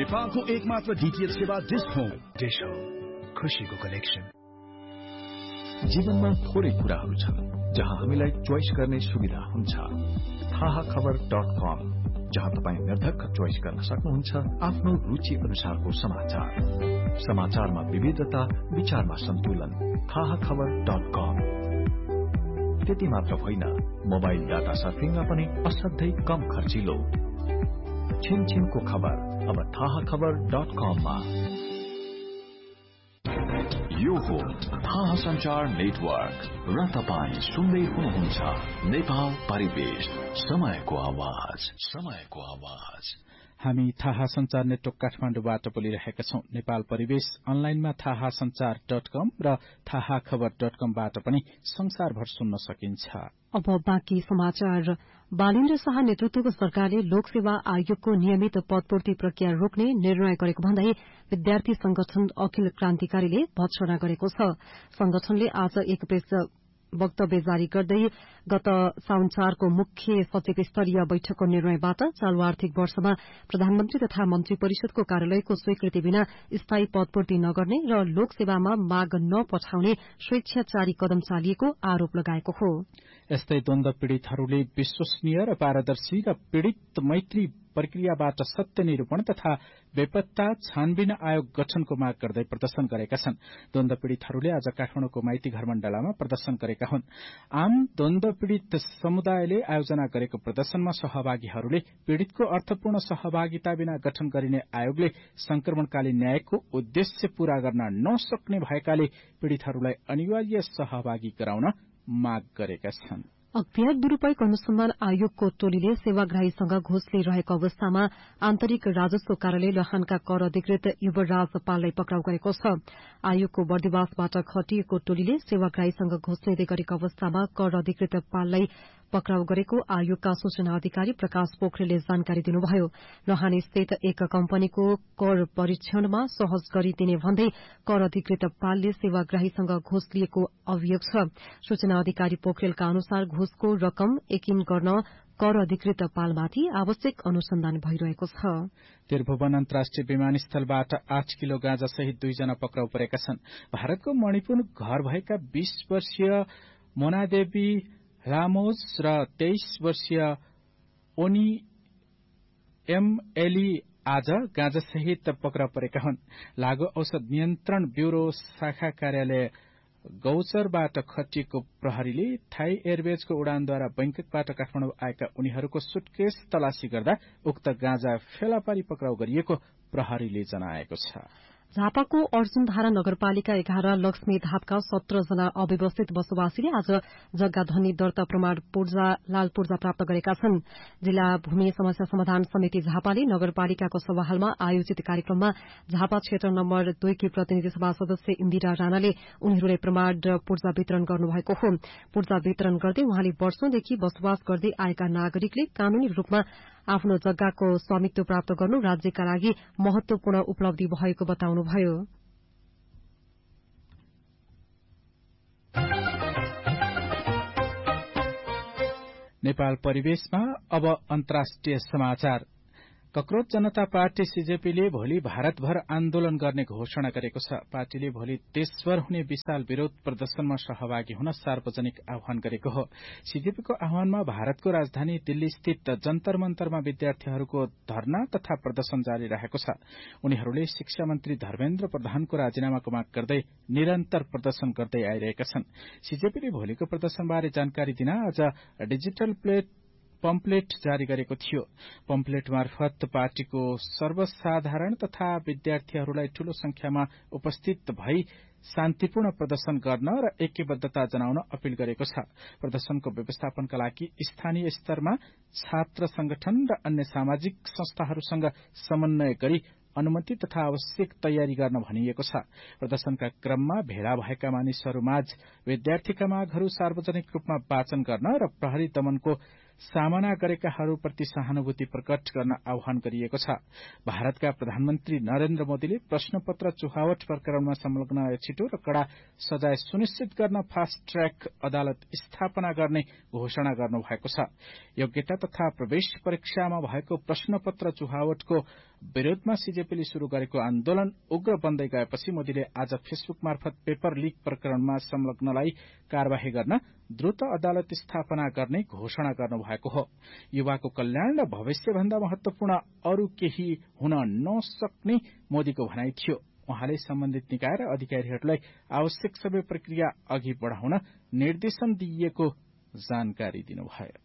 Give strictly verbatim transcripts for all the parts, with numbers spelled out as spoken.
नेपालको एकमात्र डीटीएच सेवा डिश होम। डिश होम, खुशीको कनेक्सन। जीवनमा थोरै कुराहरू छन् जहाँ हामीलाई चोइस गर्ने सुविधा हुन्छ। थाहा खबर डट कम, जहाँ तपाईँ निर्धक्क चोइस गर्न सक्नुहुन्छ आफ्नो रुचि अनुसारको समाचार। समाचारमा विविधता, विचारमा सन्तुलन। थाहा खबर डट कम। त्यति मात्र होइन, मोबाइल डाटा सर्फिङमा पनि असाध्यै कम खर्चिलो। छिनछिनको खबर अब थाहा खबर डट कममा। यो हो थाहा संचार नेटवर्क र तपाईँ सुन्दै हुनुहुन्छ नेपाल परिवेश, समयको आवाज, समयको आवाज। हामी थाहा संचार नेटवर्क काठमाडौँबाट बोलिरहेका छौं। नेपाल परिवेश अनलाइनमा थाहा संचार डट कम र थाहा खबर डट कमबाट पनि संसारभर सुन्न सकिन्छ। अब बाँकी समाचार। बालेन्द्र शाह नेतृत्वको सरकारले लोकसेवा आयोगको नियमित पदपूर्ति प्रक्रिया रोक्ने निर्णय गरेको भन्दै विद्यार्थी संगठन अखिल क्रान्तिकारीले भर्त्सना गरेको छ। संगठनले आज एक प्रेस वक्तव्य जारी गर्दै गत साउन चारको मुख्य सचिव स्तरीय बैठकको निर्णयबाट चालू आर्थिक वर्षमा प्रधानमन्त्री तथा मन्त्री परिषदको कार्यालयको स्वीकृति बिना स्थायी पदपूर्ति नगर्ने र लोकसेवामा माग नपठाउने स्वेच्छाचारी कदम चालिएको आरोप लगाएको हो। यस्तै द्वन्द पीड़ितहरूले विश्वसनीय र पारदर्शी र पीड़ित मैत्री प्रक्रियाबाट सत्य निरूपण तथा बेपत्ता छानबिन आयोग गठनको माग गर्दै प्रदर्शन गरेका छन्। द्वन्द पीड़ितहरूले आज काठमाडौँको माइती घर मण्डलामा प्रदर्शन गरेका हुन्। आम द्वन्द पीड़ित समुदायले आयोजना गरेको प्रदर्शनमा सहभागीहरूले पीड़ितको अर्थपूर्ण सहभागिता बिना गठन गरिने आयोगले संक्रमणकालीन न्यायको उद्देश्य पूरा गर्न नसक्ने भएकाले पीड़ितहरूलाई अनिवार्य सहभागी गराउन माग गरेका छन्। अख्तियार दुरूपयोग अनुसन्धान आयोगको टोलीले सेवाग्राहीसँग घुस लिइरहेको अवस्थामा आन्तरिक राजस्व कार्यालय लहानका कर अधिकृत युवराज पाललाई पक्राउ गरेको छ। आयोगको बर्दिवासबाट खटिएको टोलीले सेवाग्राहीसँग घुस लिँदै गरेको अवस्थामा कर अधिकृत पाललाई पक्राउ गरेको आयोगका सूचना अधिकारी प्रकाश पोखरेलले जानकारी दिनुभयो। लहान स्थित एक कम्पनीको कर परीक्षणमा सहज गरिदिने भन्दै कर अधिकृत पालले सेवाग्राहीसँग घुस लिएको अभियोग छ। सूचना अधिकारी पोखरेलका अनुसार घुसको रकम यकिन गर्न कर अधिकृत पालमाथि आवश्यक अनुसन्धान भइरहेको छ। त्रिभुवन अन्तर्राष्ट्रिय विमानस्थलबाट आठ किलो गाँजा सहित दुईजना पक्राउ परेका छन्। भारतको मणिपुर घर भएका बीस वर्षीय मोनादेवी लामोज र तेइस वर्षीय ओनी एमएली आज गाँजा सहित पक्राउ परेका हुन्। लागू औषध नियन्त्रण ब्यूरो शाखा कार्यालय गौचरबाट खटिएको प्रहरीले थाई एयरवेजको उडानद्वारा बैंककबाट काठमाडौँ आएका उनीहरूको सुटकेस तलासी गर्दा उक्त गाँजा फेला पारी पक्राउ गरिएको प्रहरीले जनाएको छ। झापाको अर्जुनधारा नगरपालिका एघार लक्ष्मी धापका सत्र जना अव्यवस्थित बसोबासीले आज जग्गा ध्वनि दर्ता प्रमाण पूर्जा लाल पूर्जा प्राप्त गरेका छन्। जिल्ला भूमि समस्या समाधान समिति झापाले नगरपालिकाको सभाहालमा आयोजित कार्यक्रममा झापा क्षेत्र नम्बर दुईकी प्रतिनिधि सभा सदस्य इन्दिरा राणाले उनीहरूलाई प्रमाण पूर्जा वितरण गर्नुभएको हो। पूर्जा वितरण गर्दै उहाँले वर्षौंदेखि बसोबास गर्दै आएका नागरिकले कानूनी रूपमा आफ्नो जग्गाको स्वामित्व प्राप्त गर्नु राज्यका लागि महत्वपूर्ण उपलब्धि भएको बताउनुभयो। नेपाल परिवेशमा अब अन्तर्राष्ट्रिय समाचार। कक्रोच जनता पार्टी सीजेपीले भोलि भारतभर आन्दोलन गर्ने घोषणा गरेको छ। पार्टीले भोलि देशभर हुने विशाल विरोध प्रदर्शनमा सहभागी हुन सार्वजनिक आह्वान गरेको हो। सीजेपीको आह्वानमा भारतको राजधानी दिल्ली स्थित जन्तर मन्तरमा विद्यार्थीहरूको धरना तथा प्रदर्शन जारी रहेको छ। उनीहरूले शिक्षा मन्त्री धर्मेन्द्र प्रधानको राजीनामाको माग गर्दै निरन्तर प्रदर्शन गर्दै आइरहेका छन्। सीजेपीले भोलिको प्रदर्शनबारे जानकारी दिन आज डिजिटल प्लेट पम्पलेट जारी गरेको थियो। पम्पलेट मार्फत पार्टीको सर्वसाधारण तथा विद्यार्थीहरूलाई ठूलो संख्यामा उपस्थित भई शान्तिपूर्ण प्रदर्शन गर्न र ऐक्यबद्धता जनाउन अपील गरेको छ। प्रदर्शनको व्यवस्थापनका लागि स्थानीय स्तरमा छात्र संगठन र अन्य सामाजिक संस्थाहरूसँग समन्वय गरी अनुमति तथा आवश्यक तयारी गर्न भनिएको छ। प्रदर्शनका क्रममा भेला भएका मानिसहरूमाझ विद्यार्थीका मागहरू सार्वजनिक रूपमा वाचन गर्न र प्रहरी दमनको सामना गरेकाहरूप्रति सहानुभूति प्रकट गर्न आह्वान गरिएको छ। भारतका प्रधानमन्त्री नरेन्द्र मोदीले प्रश्नपत्र चुहावट प्रकरणमा संलग्न छिटो र कड़ा सजाय सुनिश्चित गर्न फास्ट ट्र्याक अदालत स्थापना गर्ने घोषणा गर्नुभएको छ। योग्यता तथा प्रवेश परीक्षामा भएको प्रश्नपत्र चुहावटको विरोधमा सीजेपीले शुरू गरेको आन्दोलन उग्र बन्दै गएपछि मोदीले आज फेसबुक मार्फत पेपर लीक प्रकरणमा संलग्नलाई कार्यवाही गर्न द्रुत अदालत स्थापना गर्ने घोषणा गर्नुभएको हो। युवाको कल्याण र भविष्यभन्दा महत्वपूर्ण अरू केही हुन नसक्ने मोदीको भनाइ थियो। उहाँले सम्बन्धित निकाय र अधिकारीहरूलाई आवश्यक सबै प्रक्रिया अघि बढ़ाउन निर्देशन दिइएको जानकारी दिनुभयो।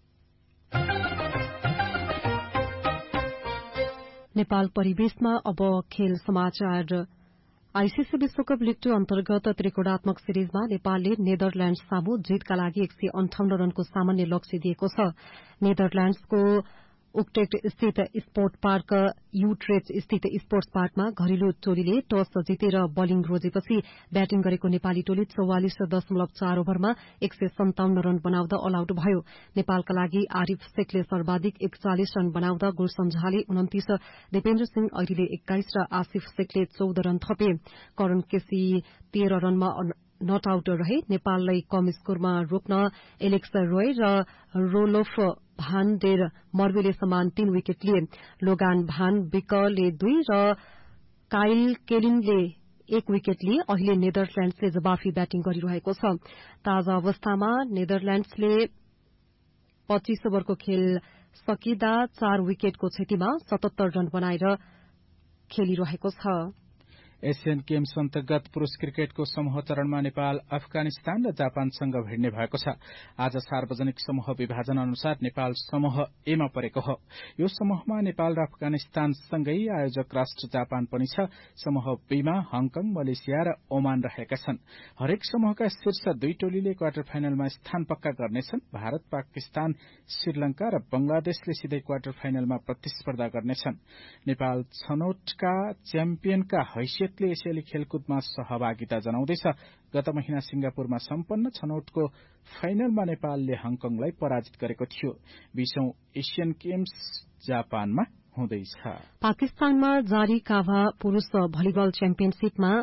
नेपाल परिवेशमा अब खेल समाचार। आईसीसी विश्वकप लीग टू अन्तर्गत त्रिकोणात्मक सिरिजमा नेपालले नेदरल्याण्ड सामु जितका लागि एक सय अन्ठाउन्न रनको सामान्य लक्ष्य दिएको छ। नेदरल्याण्ड्सको उक्टेक्ट स्थित स्पोर्ट पार्क युट्रेच स्थित स्पोर्ट्स पार्कमा घरेलु टोलीले टस जितेर बलिङ रोजेपछि ब्याटिङ गरेको नेपाली टोली चौवालिस दशमलव चार ओभरमा एक सय सन्ताउन्न रन बनाउँदा अल आउट भयो। नेपालका लागि आरिफ शेखले सर्वाधिक एकचालिस रन बनाउँदा गुलसन झाले उन्तिस, दिपेन्द्र सिंह ऐरीले एक्काइस र आसिफ शेखले चौध रन थपे। करण केसी तेह्र रनमा नट आउट रहे। नेपाललाई कम स्कोरमा रोक्न एलेक्स रोय र रोलोफ भान डेर मर्वेले समान तीन विकेट लिए। लोगान भान विकले दुई र काइल केलिनले एक विकेट लिए। अहिले नेदरल्याण्ड्सले जवाफी ब्याटिङ गरिरहेको छ। ताजा अवस्थामा नेदरल्याण्ड्सले पच्चीस ओभरको खेल सकिँदा चार विकेटको क्षतिमा सतहत्तर रन बनाएर खेलिरहेको छ। एशियन गेम्स अन्तर्गत पुरूष क्रिकेटको समूह चरणमा नेपाल अफगानिस्तान र जापानसँग भिड्ने भएको छ। आज सार्वजनिक समूह विभाजन अनुसार नेपाल समूह एमा परेको हो। यो समूहमा नेपाल र अफगानिस्तानसँगै आयोजक राष्ट्र जापान पनि छ। समूह बीमा हङकङ, मलेसिया र ओमान रहेका छन्। हरेक समूहका शीर्ष दुई टोलीले क्वार्टर फाइनलमा स्थान पक्का गर्नेछन्। भारत, पाकिस्तान, श्रीलंका र बंगलादेशले सिधै क्वार्टर फाइनलमा प्रतिस्पर्धा गर्नेछन्। नेपाल छनौटका च्याम्पियनका हैसियत एसियाली खेलकुदमा सहभागिता जनाउँदैछ। गत महिना सिंगापुरमा सम्पन्न छनौटको फाइनलमा नेपालले हङकङलाई पराजित गरेको थियो। बीसौं एशियन गेम्स जापानमा हुँदैछ। पाकिस्तानमा जारी काभा पुरूष भलिबल च्याम्पियनशीपमा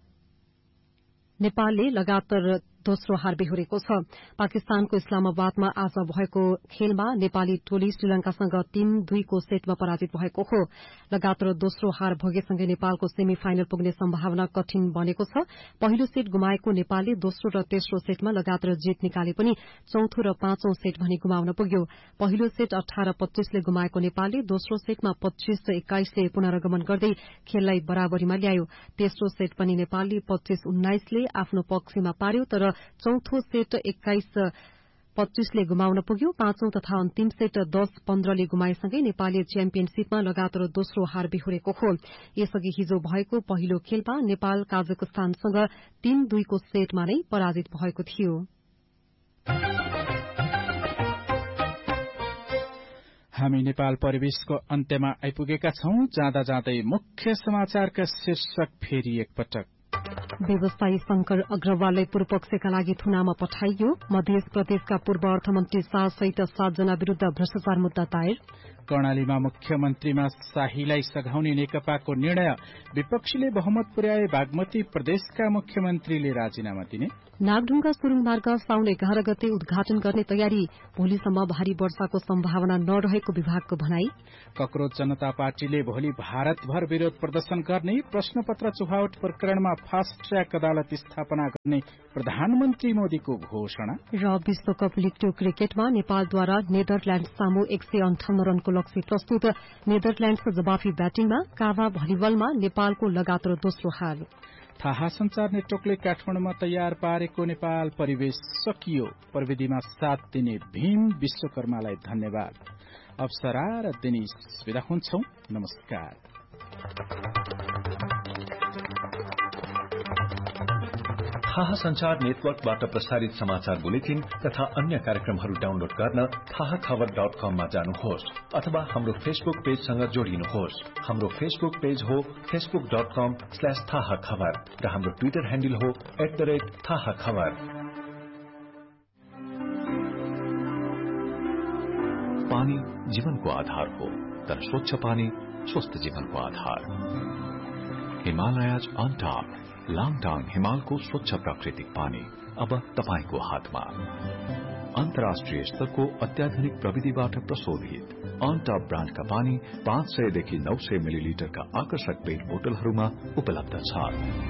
नेपालले लगातार दोस्रो हार बेहोरेको छ। पाकिस्तानको इस्लामाबादमा आज भएको खेलमा नेपाली टोली श्रीलंकासँग तीन दुईको सेटमा पराजित भएको हो। लगातार दोस्रो हार भोगेसँगै नेपालको सेमी फाइनल पुग्ने सम्भावना कठिन बनेको छ। पहिलो सेट गुमाएको नेपालले दोस्रो र तेस्रो सेटमा लगातार जित निकाले पनि चौथो र पाँचौं सेट भने गुमाउन पुग्यो। पहिलो सेट अठार पच्चीसले गुमाएको नेपालले दोस्रो सेटमा पच्चीस एक्काइसले पुनरागमन गर्दै खेललाई बराबरीमा ल्यायो। तेस्रो सेट पनि नेपालले पच्चीस उन्नाइसले आफ्नो पक्षमा पार्यो, तर चौथो सेट एक्काइस पच्चीसले गुमाउन पुग्यो। पाँचौं तथा अन्तिम सेट दस पन्ध्रले गुमाएसँगै नेपालले च्याम्पियनशीपमा लगातार दोस्रो हार बेहोरेको हो। यसअघि हिजो भएको पहिलो खेलमा नेपाल काजाकस्तानसँग तीन दुईको सेटमा नै पराजित भएको थियो। हामी नेपाल परिवेशको अन्त्यमा आइपुगेका छौं। जाँदा जाँदै मुख्य समाचारका शीर्षक फेरि एकपटक। व्यवसायी शंकर अग्रवाललाई पूर्वपक्षका लागि थुनामा पठाइयो। मध्य प्रदेशका पूर्व अर्थमन्त्री शाह सहित सातजना विरूद्ध भ्रष्टाचार मुद्दा दायर। कर्णालीमा मुख्यमन्त्रीमा शाहीलाई सघाउने नेकपाको निर्णय। विपक्षीले बहुमत पुर्याए बागमती प्रदेशका मुख्यमन्त्रीले राजीनामा दिने। नागढुङ्गा सुरुङ मार्ग साउन एघार गते उद्घाटन गर्ने तयारी। भोलिसम्म भारी वर्षाको सम्भावना नरहेको विभागको भनाई। कक्रोच जनता पार्टीले भोलि भारतभर विरोध प्रदर्शन गर्ने। प्रश्नपत्र चुहावट प्रकरणमा फास्ट ट्र्याक अदालत स्थापना गर्ने प्रधानमन्त्री मोदीको घोषणा। र विश्वकप लीग टू क्रिकेटमा नेपालद्वारा नेदरल्याण्ड सामु एक सय अन्ठाउन्न रनको लक्ष्य प्रस्तुत। नेदरल्याण्डको जवाफी ब्याटिङमा। काभा भलिबलमा नेपालको लगातार दोस्रो हार। थाहा संचार नेटवर्कले काठमाडौँमा तयार पारेको नेपाल परिवेश सकियो। प्रविधिमा साथ दिने भीम विश्वकर्मालाई धन्यवाद। अप्सरा र दिनेश विदा हुन्छौं। नमस्कार। थाहा संचार नेटवर्कबाट प्रसारित समाचार बुलेटिन तथा अन्य कार्यक्रमहरू डाउनलोड गर्न थाहा खबर डट कममा जानुहोस् अथवा हाम्रो फेसबुक पेजसँग जोडिनुहोस्। हाम्रो फेसबुक पेज हो फेसबुक डट कम स्ल्याश थाहा खबर र हाम्रो ट्विटर ह्यान्डल हो एट द रेट थाहा खबर। पानी जीवनको आधार हो, तर स्वच्छ पानी स्वस्थ जीवनको आधार। हिमालयज अन टप लाङटाङ हिमालको स्वच्छ प्राकृतिक पानी अब तपाईको हातमा। अन्तर्राष्ट्रिय स्तरको अत्याधुनिक प्रविधिबाट प्रशोधित अन टप ब्रान्डका पानी पाँच सयदेखि नौ सय मिलिलिटरका आकर्षक पेट बोतलहरूमा उपलब्ध छ।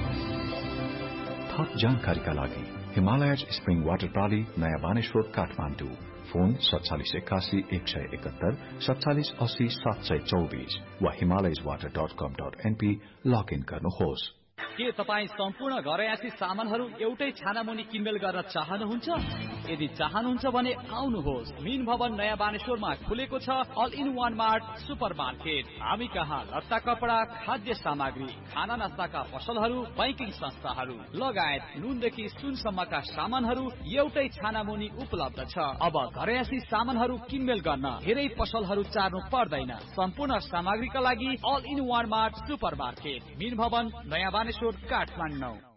थप जानकारीका लागि हिमालयज स्प्रिङ वाटर प्रणाली नयाँ बानेश्वर काठमाडौँ, फोन सत्तालिस एकासी एक सय एकहत्तर सत्तालिस अस्सी सात सय चौबिस वा हिमालयज वाटर डट कम डट एनपी लगइन गर्नुहोस्। के तपाईँ सम्पूर्ण घरयासी सामानहरू एउटै छानामुनि किनमेल गर्न चाहनुहुन्छ? यदि चाहनुहुन्छ भने आउनुहोस्। मीन भवन नयाँ बानेश्वरमा खुलेको छ all in one mart super market. हामी कहाँ लत्ता कपडा, खाद्य सामग्री, खाना नास्ताका पसलहरू, बैंकिङ संस्थाहरू लगायत नुनदेखि सुनसम्मका सामानहरू एउटै छानामुनि उपलब्ध छ। अब घरयासी सामानहरू किनमेल गर्न धेरै पसलहरू चार्नु पर्दैन। सम्पूर्ण सामग्रीका लागि all in one mart super market, मीन भवन नयाँ बानेश्वर काठमाडौँ।